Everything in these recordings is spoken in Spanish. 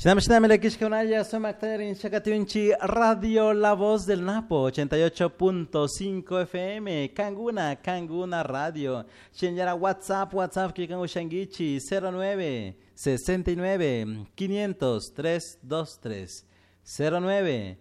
Shinam Lekishkanaya Somaktarin Shakatunchi Radio La Voz del Napo 88.5 FM Kanguna Radio Shenyara WhatsApp Kikangu Shangichi 09 69 500 323 09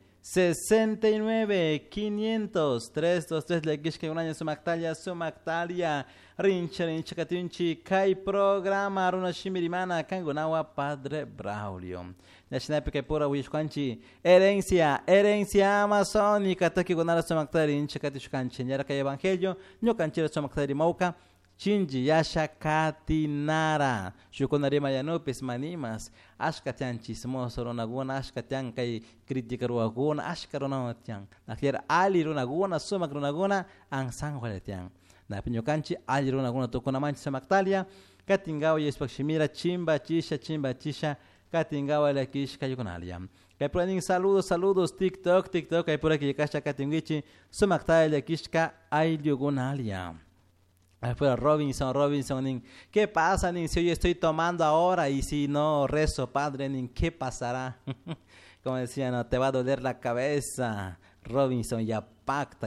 69 500 323 Lekishkanaya Somaktalia Rincha Katunchi Kai Programa Runa Shimirimana Kangunawa Padre Braulio. Nesta época é pura Wishkanchi Herência Amazônica Taki Gonara Somaktari Incha Katushkanchi Nyara Kai Evangelho Nyokanchira Somaktari Mauka Chinji Yasha Katinara Shukonari Mayanupis Manimas Ashkatianchi Smosoro Naguna Ashkatian Kai Kritika Ruaguna Ashkarona Tiang Nakir Ali Runaguna Somak Runaguna Ang Sangwaletiang na pinyokanchi aliruna guna tokona manchi samaktalia katingawa yespakshimira chimba chisha katingawa la kish kayukonalia kay puraning saludos TikTok kay pura kiyakasha katingichi samaktalia kishka ayugonalia. Fuera Robinson ning, ¿qué pasa ning si hoy estoy tomando ahora y si no rezo padre ning qué pasará? Como decía, no te va a doler la cabeza. Robinson ya pacta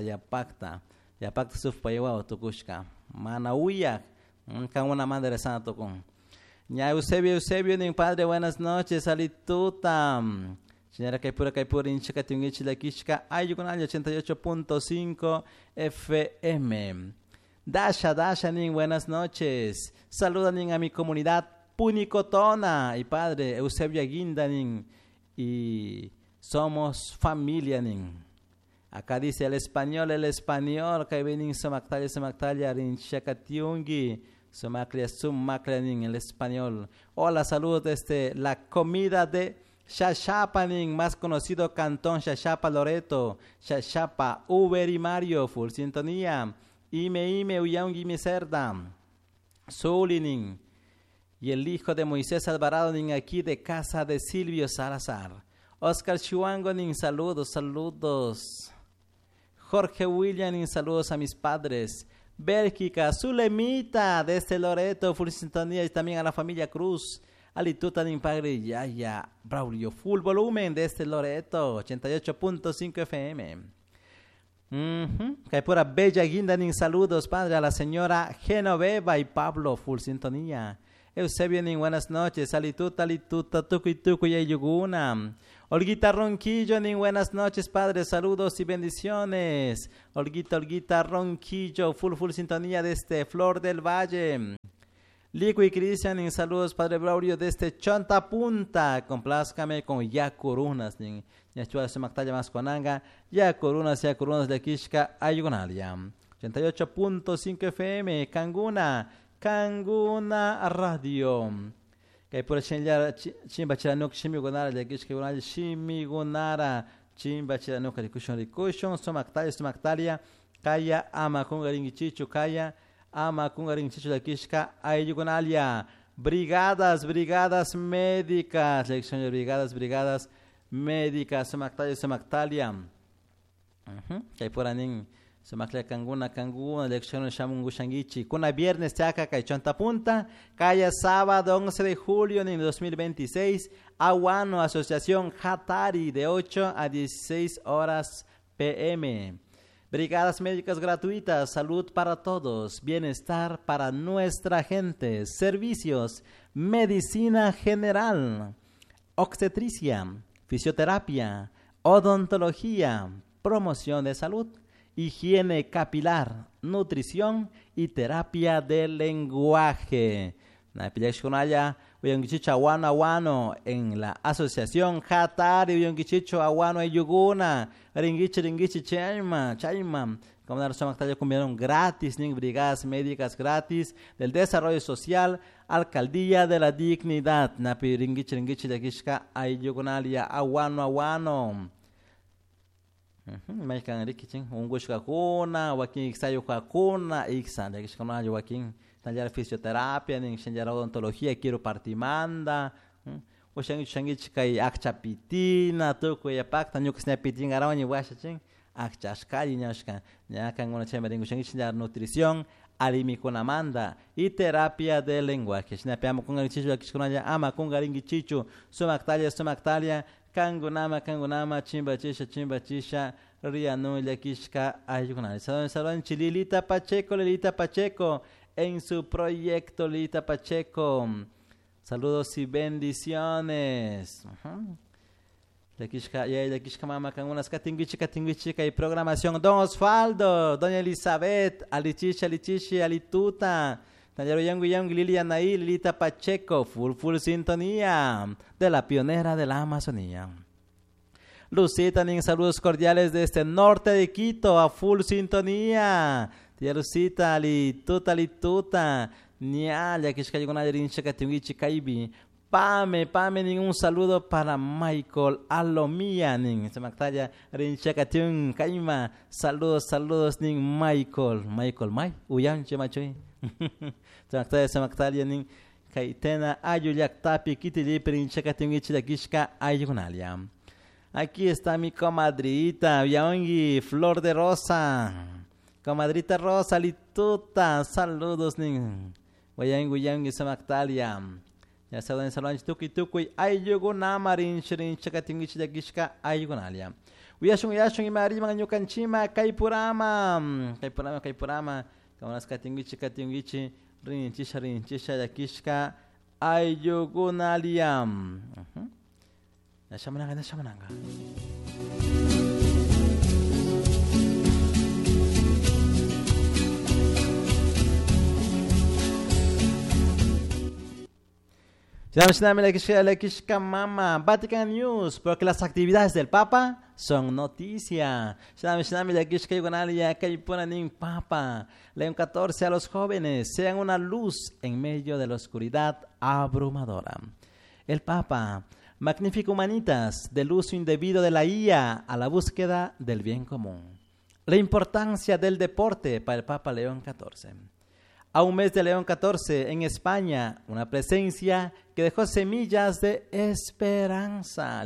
suf payewa tukushka manauya kan una madre santo con ya Eusebio ning padre buenas noches alituta señora kaipura inchika tingichi la kishka ayukunal 88.5 FM Dasha ning buenas noches saluda ning a mi comunidad punicotona y padre Eusebio Aguinda ning y somos familia ning. Acá dice el español, que viene en Somaktalia, en Shakatiungi, Sumaklia, en el español. Hola, saludos desde la comida de Xaxapa, más conocido Cantón Xaxapa, Loreto, Xaxapa, Uber y Mario, full sintonía. Ime, Uyaungi, mi cerda. Zulinin. Y el hijo de Moisés Alvarado, aquí de casa de Silvio Salazar. Oscar Chuango, saludos. Jorge William, saludos a mis padres. Bélgica, Zulemita, desde Loreto, full sintonía, y también a la familia Cruz. Alituta, padre Yaya, Braulio, full volumen desde Loreto, 88.5 FM. Caipura Bella Guinda, saludos, padre, a la señora Genoveva y Pablo, full sintonía. Eusebio, buenas noches. Alituta, tuku y yuguna. Olguita Ronquillo, buenas noches, padre. Saludos y bendiciones. Olguita Ronquillo, full sintonía desde Flor del Valle. Lico y Cristian, saludos, padre Braulio, desde Chonta Punta. Complázcame con Yacurunas, Yachua Semaktaya Masconanga. Yacurunas de Kishka Ayugonalia. 88.5 FM, Kanguna Radio. Kay pura chimba chilanuk shimigonara de kishkigonara shimigonara chimba chilanuk rikushon somaktalia kaya ama kungaringichichu kaya ama kungaringichichu de kishka ayugonalia brigadas médicas lección de brigadas médicas somaktalia kay pura ning Somaklia Kanguna, lección Shamungu Shangichi. Kuna viernes Chaka Chonta Punta. Kaya sábado 11 de julio de 2026. Aguano, Asociación Hatari, de 8 a 16 horas PM. Brigadas médicas gratuitas, salud para todos, bienestar para nuestra gente. Servicios, medicina general, obstetricia, fisioterapia, odontología, promoción de salud, higiene capilar, nutrición y terapia del lenguaje. En la asociación Hatari Uyongichicho Aguano Yuguna Ringichi Chaima como la Somaktalia cumplieron gratis brigadas médicas gratis del desarrollo social, alcaldía de la dignidad Napi Ringichi de Kishka Ayugunalia Aguano Mexican Rikichin, Ungushka Kuna, Joaquín Ixayuka Kuna, Ixan, de Kishkana Joaquín, Tanjara Fisioterapia, Ninjara Odontología, Quiropartimanda, Ushangichka y Akchapitina, Tuku y Apak, Tanyuk Snapitin, Arawani Washington, Akchashkali, Nyashka, Nyakan, una chamba de Ushangichar Nutrición, alimikunamanda y terapia de lenguaje. Shinapeamo con el chicho akishkunaya ama con garingi chichu sumaktalia kangunama chimba chisha rianu yakishka ayukunali. Saludan Lilita Pacheco en su proyecto Lilita Pacheco. Saludos y bendiciones. Yakishka mama con unas catinguichica y programación. Don Osvaldo, doña Elizabeth, Alichishi, Alituta, Tanyaro Yangu, Lilian Nail, Lilita Pacheco, full sintonía de la pionera de la Amazonía. Lucita, saludos cordiales desde el norte de Quito, a full sintonía. Tía Lucita, Lituta, Nia, Yakishka Yugunayarincha Catinguichica Ibi. Pame, un saludo para Michael Alomía, nin. Se mactalla rinchacatiun kaima. Saludos, nin Michael, uyan chemachoy. Se mactalla nin kaitena ayuyak tapi kitili rinchacatiun ichidakishka ayunalia. Aquí está mi comadrita, Yaongi, Flor de Rosa. Comadrita Rosa, Lituta, saludos, nin. Wayangi, se mactalla. Ya saludan tukuy ayugunama rin chakatingichi dagishka ayugunalia. Uyashun imari manganyo kanchima kaipurama kaunas katingichi rinchisha dagishka ayugunalia. Nashamananga. Mama, Vatican News, porque las actividades del Papa son noticia. Papa, León 14 a los jóvenes, sean una luz en medio de la oscuridad abrumadora. El Papa, Magnifico Humanitas, del uso indebido de la IA a la búsqueda del bien común. La importancia del deporte para el Papa León 14. A un mes de León 14 en España, una presencia que dejó semillas de esperanza.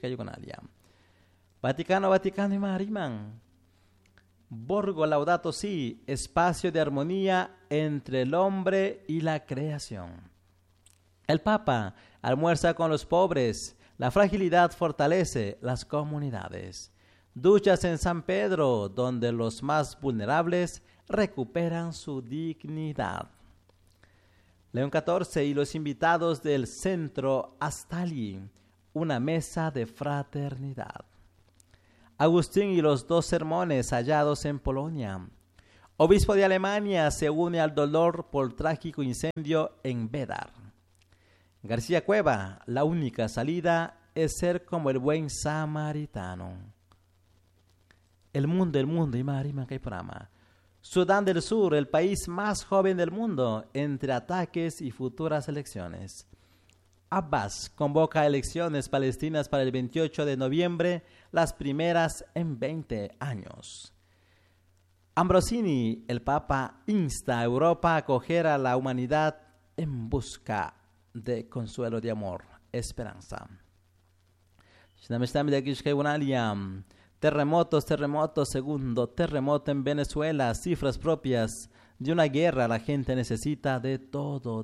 Vaticano y Mariman. Borgo Laudato Si, espacio de armonía entre el hombre y la creación. El Papa almuerza con los pobres. La fragilidad fortalece las comunidades. Duchas en San Pedro, donde los más vulnerables recuperan su dignidad. León 14 y los invitados del Centro Astali, una mesa de fraternidad. Agustín y los 2 sermones hallados en Polonia. Obispo de Alemania se une al dolor por trágico incendio en Bedar. García Cueva, la única salida es ser como el buen samaritano. El mundo, y Marima Kaiprama. Sudán del Sur, el país más joven del mundo, entre ataques y futuras elecciones. Abbas convoca elecciones palestinas para el 28 de noviembre, las primeras en 20 años. Ambrosini, el Papa, insta a Europa a acoger a la humanidad en busca de consuelo, de amor, esperanza. Terremotos, segundo terremoto en Venezuela, cifras propias de una guerra. La gente necesita de todo.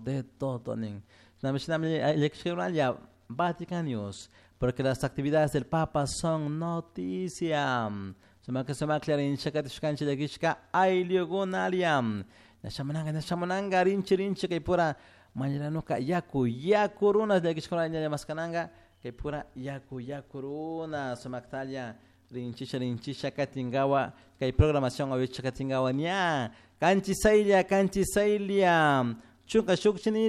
Vatican News, porque las actividades del Papa son noticia. Nashamananga rinchi que pura mañana yakurunas de Kishkolanya Mascananga que pura yakuruna Sumaktalia. Rinchisha Katingawa, que hay programación a Katingawa nia, Cantisailia, Chunga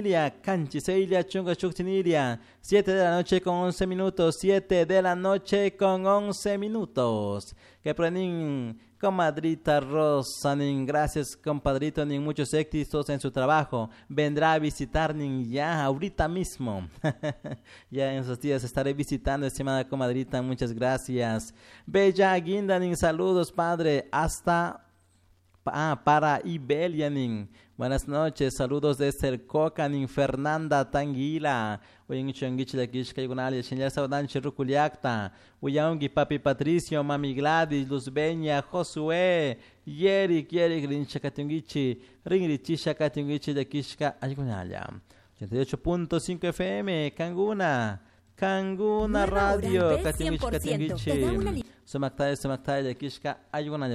Chukchinilia, 7 de la noche con 11 minutos, 7 de la noche con 11 minutos. Que prendín, comadrita Rosa, gracias compadrito, muchos éxitos en su trabajo. Vendrá a visitar ya ahorita mismo. Ya en esos días estaré visitando, estimada comadrita, muchas gracias. Bella Guinda, saludos padre, hasta Para Ibelia, nin. Buenas noches, saludos desde el Coca, nin Fernanda Tanguila. Oyen changuich de Kishka Yugunali, señor Saudan Chiruculiacta. Uyaungi, papi Patricio, mami Gladys, Luz Beña, Josué, Yerik, Rinchakatungichi, Ringrichicha Katungichi de Kishka Ayugunaya. 88.5 FM, Kanguna Radio, Katungichi. Somaktay de Kishka Ayugunaya,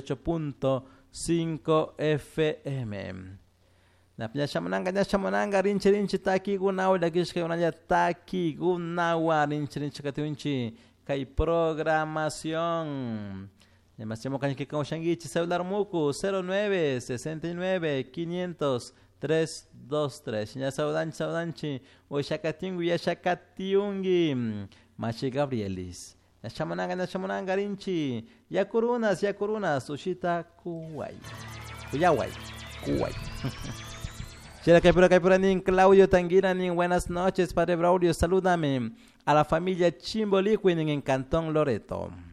88.5 FM. Na chamonanga rinchi taki gunawa da Kishka Ayugunaya taki gunawa rinchi katunchi kai programación. Llamación que con Shangichi celular muku 09 69 500 323. Ya saudanchi o shakatingu ya shakatiungi Machi Gabrielis. Ya chamonanga rinchi ya kurunas ushita kuwai. Kuwai. Chera Kaipura nin Claudio Tanguira nin buenas noches, Padre Braulio, salúdame a la familia Chimboliqui en Cantón Loreto.